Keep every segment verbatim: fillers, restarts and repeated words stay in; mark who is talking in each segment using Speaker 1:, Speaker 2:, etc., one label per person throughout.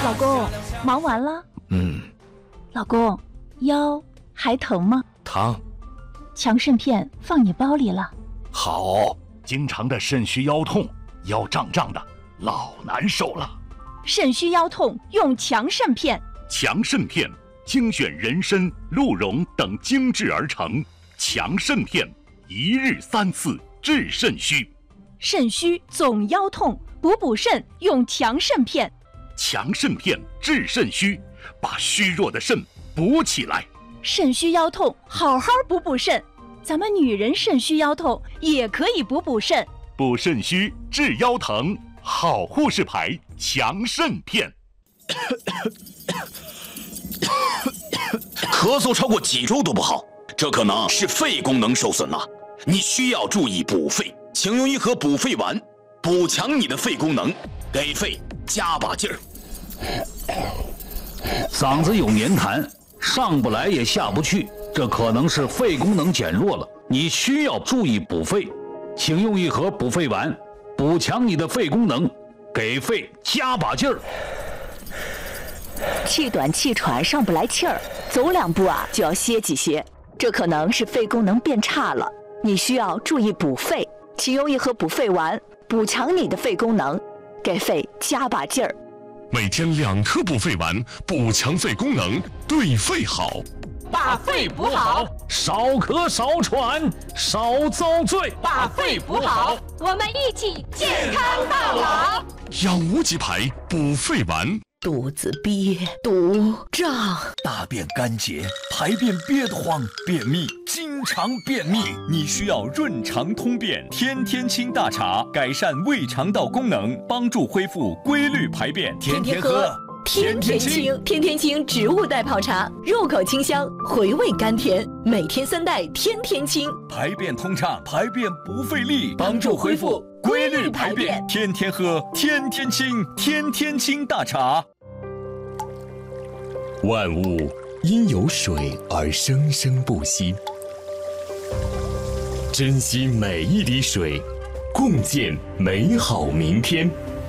Speaker 1: 老公，忙完了？
Speaker 2: 嗯。
Speaker 1: 老公，腰还疼吗？
Speaker 2: 疼。
Speaker 1: 强肾片放你包里了。
Speaker 2: 好，经常的肾虚腰痛，腰胀胀的，老难受了。
Speaker 1: 肾虚腰痛用强肾片。
Speaker 2: 强肾片精选人参、鹿茸等精制而成，强肾片一日三次治肾虚。
Speaker 1: 肾虚总腰痛，补补肾用强肾片。
Speaker 2: 强肾片治肾虚，把虚弱的肾补起来。
Speaker 1: 肾虚腰痛，好好补补肾。咱们女人肾虚腰痛也可以补补肾。
Speaker 2: 补肾虚治腰疼，好护士牌强肾片。
Speaker 3: 咳嗽超过几周都不好，这可能是肺功能受损了。你需要注意补肺，请用一盒补肺丸，补强你的肺功能，给肺加把劲儿。
Speaker 4: 嗓子有黏痰，上不来也下不去，这可能是肺功能减弱了。你需要注意补肺，请用一盒补肺丸，补强你的肺功能，给肺加把劲儿。
Speaker 5: 气短气喘上不来气儿，走两步啊就要歇几歇，这可能是肺功能变差了。你需要注意补肺，请用一盒补肺丸，补强你的肺功能，给肺加把劲儿。
Speaker 6: 每天两颗补肺丸，补强肺功能，对肺好。
Speaker 7: 把肺补好，
Speaker 4: 少咳少喘少遭罪。
Speaker 7: 把肺补好，
Speaker 8: 我们一起健康到老。
Speaker 6: 养无极牌补肺丸。
Speaker 9: 肚子憋、肚胀、
Speaker 10: 大便干结、排便憋得慌、便秘，经常便秘，你需要润肠通便天天清大茶，改善胃肠道功能，帮助恢复规律排便。天天喝，
Speaker 9: 天天清。天天清植物代泡茶，入口清香，回味甘甜，每天三袋，天天清，
Speaker 10: 排便通畅，排便不费力，帮助恢复规律排便。天天喝，天天清，天天清大茶。
Speaker 11: 万物因有水而生生不息，珍惜每一滴水，共建美好明天。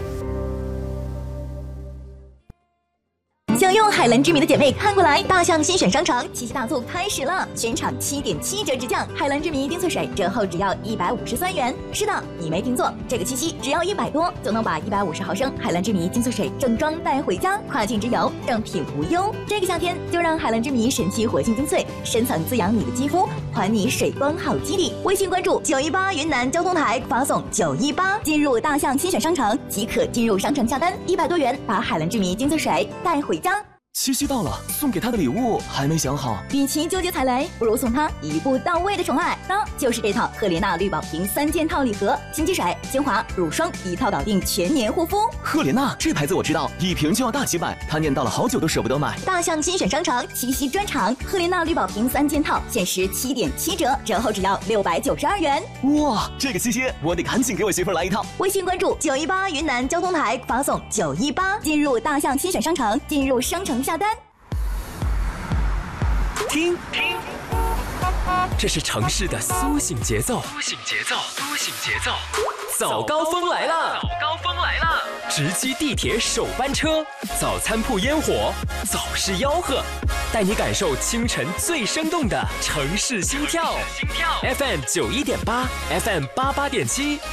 Speaker 12: 想用海蓝之谜的姐妹看过来，大象新选商城七夕大促开始了，全场七点七折直降，海蓝之谜精粹水折后只要一百五十三元。是的，你没听错，这个七夕只要一百多就能把一百五十毫升海蓝之谜精粹水正装带回家，跨境直邮，正品无忧。这个夏天就让海蓝之谜神奇活性精粹深层滋养你的肌肤，还你水光好肌理。微信关注九一八云南交通台，发送九一八进入大象新选商城即可进入商城下单，一百多元把海蓝之谜精粹水带回家。
Speaker 13: 七夕到了，送给他的礼物还没想好。
Speaker 12: 与其纠结踩雷，不如送他一步到位的宠爱，那就是这套赫莲娜绿宝瓶三件套礼盒，新机水、精华、乳霜一套搞定全年护肤。
Speaker 13: 赫莲娜这牌子我知道，一瓶就要大几百，他念叨了好久都舍不得买。
Speaker 12: 大象新选商城七夕专场，赫莲娜绿宝瓶三件套限时七点七折，折后只要六百九十二元。
Speaker 13: 哇，这个七夕我得赶紧给我媳妇来一套。
Speaker 12: 微信关注九一八云南交通台，发送九一八进入大象新选商城，进入商城下单。
Speaker 14: 听，这是城市的苏醒节奏。
Speaker 15: 苏醒节奏，苏醒节奏。
Speaker 14: 早高峰来了，
Speaker 15: 早高峰来了。
Speaker 14: 直击地铁首班车，早餐铺烟火，早市吆喝，带你感受清晨最生动的城市心跳。
Speaker 15: 心跳
Speaker 14: F M 九一点八 ，F M 八八点七，